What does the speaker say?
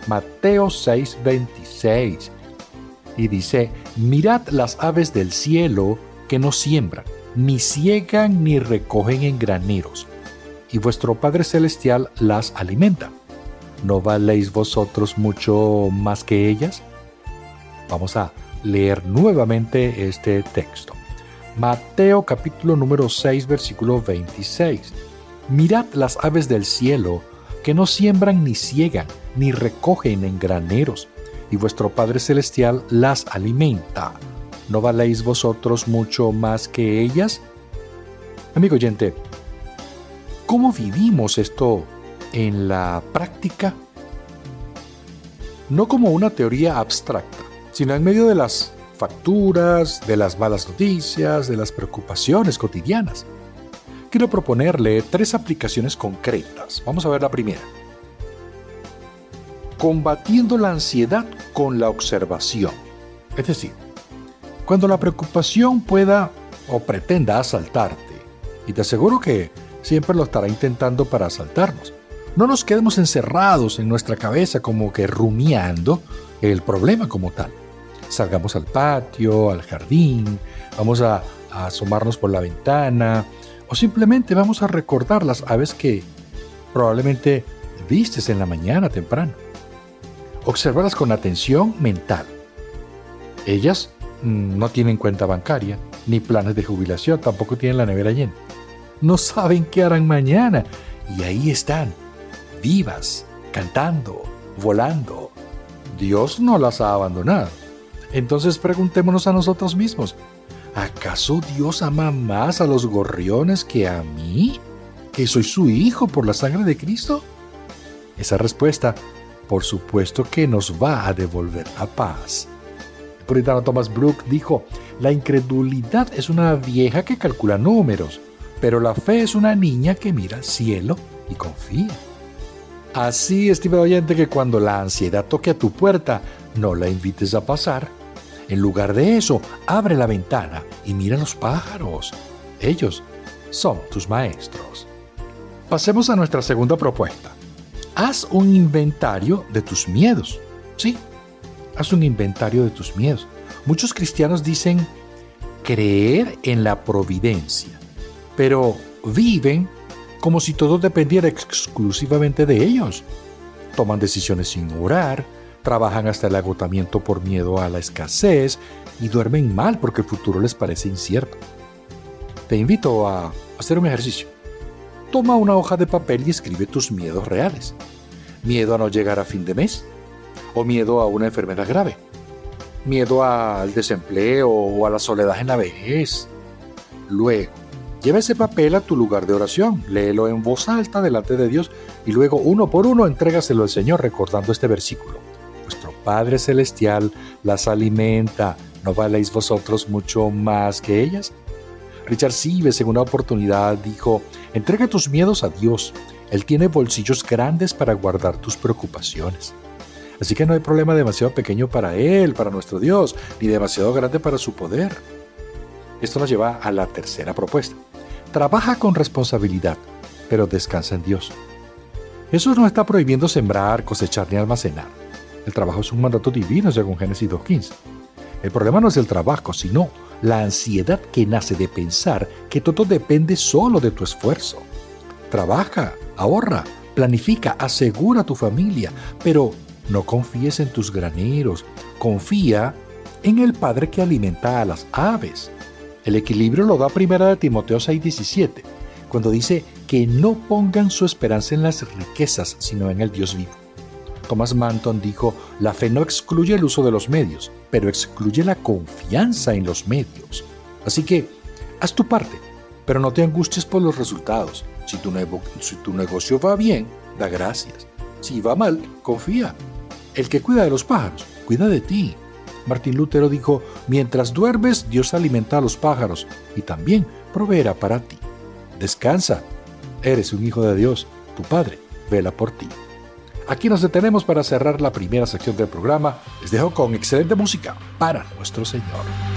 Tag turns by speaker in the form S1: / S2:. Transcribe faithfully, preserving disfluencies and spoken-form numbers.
S1: Mateo seis veintiséis. Y dice: mirad las aves del cielo que no siembran, ni siegan ni recogen en graneros, y vuestro Padre Celestial las alimenta. ¿No valéis vosotros mucho más que ellas? Vamos a leer nuevamente este texto. Mateo capítulo número seis, versículo veintiséis. Mirad las aves del cielo, que no siembran ni siegan, ni recogen en graneros, y vuestro Padre Celestial las alimenta. ¿No valéis vosotros mucho más que ellas? Amigo oyente, ¿cómo vivimos esto en la práctica? No como una teoría abstracta, sino en medio de las facturas, de las malas noticias, de las preocupaciones cotidianas. Quiero proponerle tres aplicaciones concretas. Vamos a ver la primera. Combatiendo la ansiedad con la observación. Es decir, cuando la preocupación pueda o pretenda asaltarte, y te aseguro que siempre lo estará intentando para asaltarnos, no nos quedemos encerrados en nuestra cabeza como que rumiando el problema como tal. Salgamos al patio, al jardín, vamos a, a asomarnos por la ventana, o simplemente vamos a recordar las aves que probablemente vistes en la mañana temprano. Obsérvalas con atención mental. Ellas mmm, no tienen cuenta bancaria, ni planes de jubilación, tampoco tienen la nevera llena. No saben qué harán mañana, y ahí están, vivas, cantando, volando. Dios no las ha abandonado. Entonces preguntémonos a nosotros mismos: ¿acaso Dios ama más a los gorriones que a mí, que soy su hijo por la sangre de Cristo? Esa respuesta, por supuesto que nos va a devolver la paz. El puritano Thomas Brooks dijo: la incredulidad es una vieja que calcula números, pero la fe es una niña que mira al cielo y confía. Así, estimado oyente, que cuando la ansiedad toque a tu puerta, no la invites a pasar. En lugar de eso, abre la ventana y mira los pájaros. Ellos son tus maestros. Pasemos a nuestra segunda propuesta. Haz un inventario de tus miedos. Sí, haz un inventario de tus miedos. Muchos cristianos dicen creer en la providencia, pero viven como si todo dependiera exclusivamente de ellos. Toman decisiones sin orar, trabajan hasta el agotamiento por miedo a la escasez y duermen mal porque el futuro les parece incierto. Te invito a hacer un ejercicio. Toma una hoja de papel y escribe tus miedos reales. Miedo a no llegar a fin de mes, o miedo a una enfermedad grave, miedo al desempleo o a la soledad en la vejez. Luego, lleva ese papel a tu lugar de oración, léelo en voz alta delante de Dios y luego uno por uno entrégaselo al Señor recordando este versículo. Vuestro Padre Celestial las alimenta, ¿no valéis vosotros mucho más que ellas? Richard Sives en una oportunidad dijo: entrega tus miedos a Dios, Él tiene bolsillos grandes para guardar tus preocupaciones. Así que no hay problema demasiado pequeño para Él, para nuestro Dios, ni demasiado grande para su poder. Esto nos lleva a la tercera propuesta. Trabaja con responsabilidad, pero descansa en Dios. Jesús no está prohibiendo sembrar, cosechar ni almacenar. El trabajo es un mandato divino según Génesis dos quince. El problema no es el trabajo, sino la ansiedad que nace de pensar que todo depende solo de tu esfuerzo. Trabaja, ahorra, planifica, asegura a tu familia, pero no confíes en tus graneros. Confía en el Padre que alimenta a las aves. El equilibrio lo da primera de Timoteo seis diecisiete, cuando dice que no pongan su esperanza en las riquezas, sino en el Dios vivo. Thomas Manton dijo: la fe no excluye el uso de los medios, pero excluye la confianza en los medios. Así que, haz tu parte, pero no te angusties por los resultados. Si tu, nevo- si tu negocio va bien, da gracias. Si va mal, confía. El que cuida de los pájaros, cuida de ti. Martín Lutero dijo: mientras duermes, Dios alimenta a los pájaros y también proveerá para ti. Descansa. Eres un hijo de Dios. Tu Padre vela por ti. Aquí nos detenemos para cerrar la primera sección del programa. Les dejo con excelente música para nuestro Señor.